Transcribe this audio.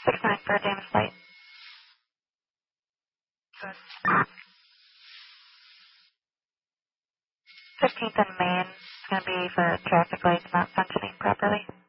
6-9 for a damaged light. Good. 15th and Main is going to be for traffic lights not functioning properly.